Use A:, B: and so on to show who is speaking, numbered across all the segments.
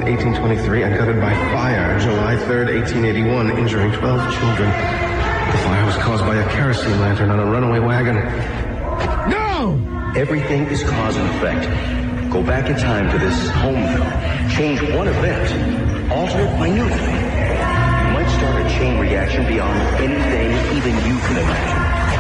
A: 1823 and gutted by fire July 3rd, 1881, injuring 12 children. The fire was caused by a kerosene lantern on a runaway wagon.
B: No!
C: Everything is cause and effect. Go back in time to this home film. Change one event. Alter it minutely. You might start a chain reaction beyond anything even you can imagine.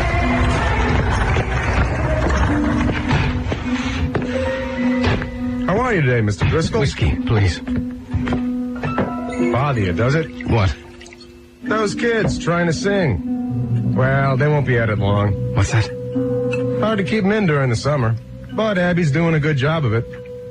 B: How are you today, Mr. Driscoll?
A: Whiskey, please.
B: Bother you, does it?
A: What?
B: Those kids trying to sing. Well, they won't be at it long.
A: What's that?
B: Hard to keep them in during the summer. But Abby's doing a good job of it.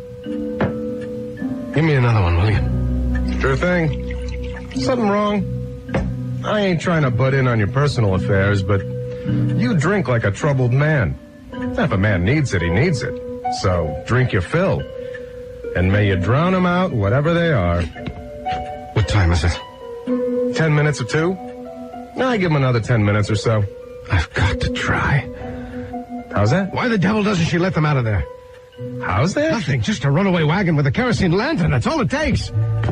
A: Give me another one, will you?
B: Sure thing. Something wrong? I ain't trying to butt in on your personal affairs, but you drink like a troubled man. If a man needs it, he needs it. So drink your fill. And may you drown them out, whatever they are.
A: What time is it?
B: 10 minutes or 2? I give him another 10 minutes or so.
A: I've got to try.
B: How's that?
A: Why the devil doesn't she let them out of there?
B: How's that?
A: Nothing, just a runaway wagon with a kerosene lantern. That's all it takes.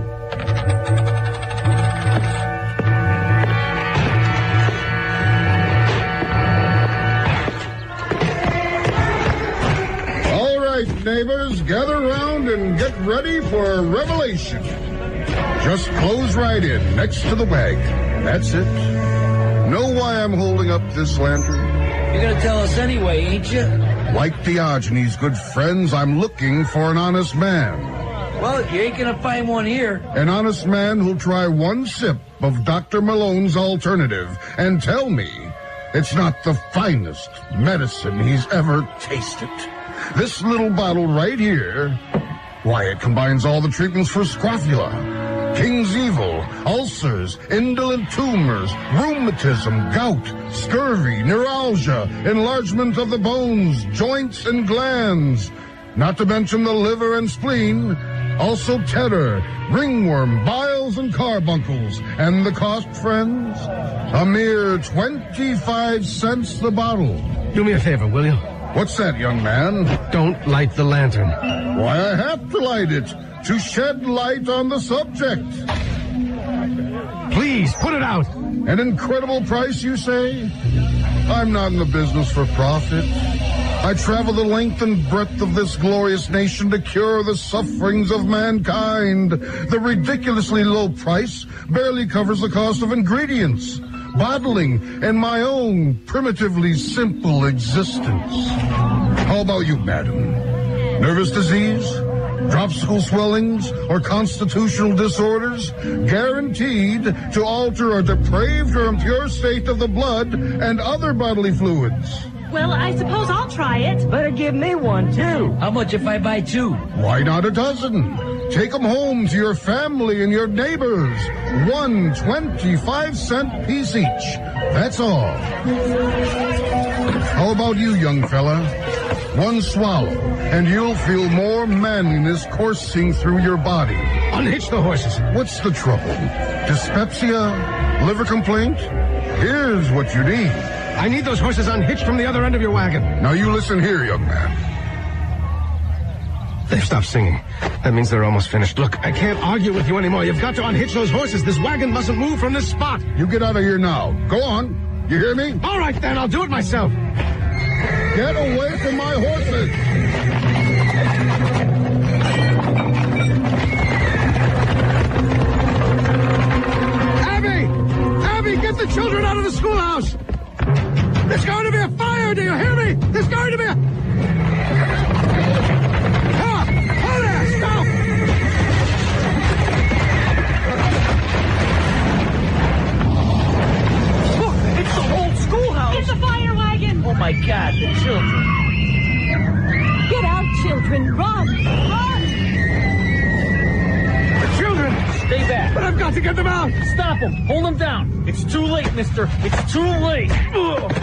D: All right, neighbors, gather round and get ready for a revelation. Just close right in, next to the wagon. That's it. Know why I'm holding up this lantern?
E: You're gonna tell us anyway, ain't you?
D: Like Diogenes' good friends, I'm looking for an honest man.
E: Well, you ain't gonna find one here.
D: An honest man who'll try one sip of Dr. Malone's alternative and tell me it's not the finest medicine he's ever tasted. This little bottle right here, why, it combines all the treatments for scrofula, King's evil, ulcers, indolent tumors, rheumatism, gout, scurvy, neuralgia, enlargement of the bones, joints, and glands. Not to mention the liver and spleen. Also terror, ringworm, biles, and carbuncles. And the cost, friends? A mere 25 cents the bottle.
A: Do me a favor, will you?
D: What's that, young man?
A: Don't light the lantern.
D: Why, I have to light it. To shed light on the subject.
A: Please, put it out.
D: An incredible price, you say? I'm not in the business for profit. I travel the length and breadth of this glorious nation to cure the sufferings of mankind. The ridiculously low price barely covers the cost of ingredients, bottling, and my own primitively simple existence. How about you, madam? Nervous disease? Dropsical swellings or constitutional disorders guaranteed to alter a depraved or impure state of the blood and other bodily fluids.
F: Well, I suppose I'll try it.
E: Better give me one, too. How much if I buy 2?
D: Why not a dozen? Take them home to your family and your neighbors. 1 25-cent piece each. That's all. How about you, young fella? 1 swallow, and you'll feel more manliness coursing through your body.
A: Unhitch the horses.
D: What's the trouble? Dyspepsia? Liver complaint? Here's what you need.
A: I need those horses unhitched from the other end of your wagon.
D: Now you listen here, young man.
A: They've stopped singing. That means they're almost finished. Look, I can't argue with you anymore. You've got to unhitch those horses. This wagon mustn't move from this spot.
D: You get out of here now. Go on. You hear me?
A: All right, then. I'll do it myself.
D: Get away from my horses!
A: Abby! Abby, get the children out of the schoolhouse! There's going to be a fire, do you hear me? There's going to be a... Ah! Hold there! Stop!
E: Look, it's the whole schoolhouse.
F: It's a fire wagon.
E: Oh, my God, the children.
F: Get out, children. Run. Run.
A: The children!
E: Stay back.
A: But I've got to get them out!
E: Stop them. Hold them down. It's too late, mister. It's too late. Ugh.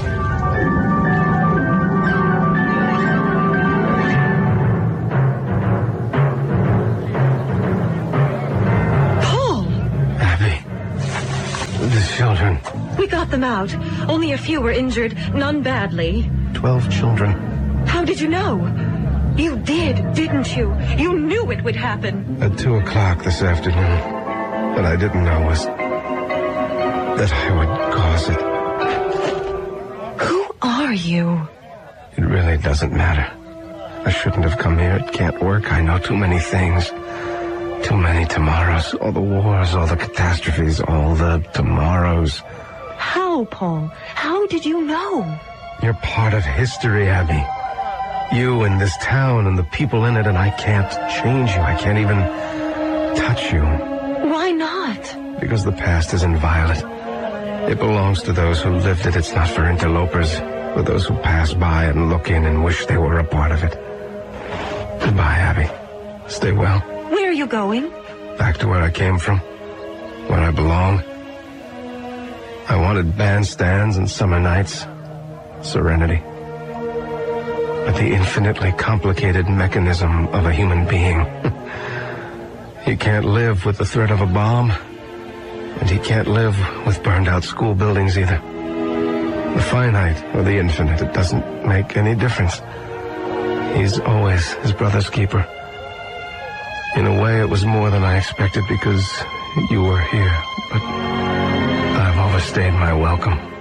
A: Children.
F: We got them out. Only a few were injured, none badly.
A: 12 children.
F: How did you know? You did. did, didn't you? You knew it would happen.
A: At 2 o'clock this afternoon. What I didn't know was that I would cause it.
F: Who are you?
A: It really doesn't matter. I shouldn't have come here. It can't work. I know too many things. Too many tomorrows. All the wars, all the catastrophes, all the tomorrows.
F: How, Paul? How did you know?
A: You're part of history, Abby. You and this town and the people in it, and I can't change you. I can't even touch you.
F: Why not?
A: Because the past is inviolate. It belongs to those who lived it. It's not for interlopers, for those who pass by and look in and wish they were a part of it. Goodbye, Abby. Stay well.
F: Where are you going?
A: Back to where I came from. Where I belong. I wanted bandstands and summer nights. Serenity. But the infinitely complicated mechanism of a human being. He can't live with the threat of a bomb. And he can't live with burned out school buildings either. The finite or the infinite, it doesn't make any difference. He's always his brother's keeper. In a way, it was more than I expected because you were here. But I've overstayed my welcome.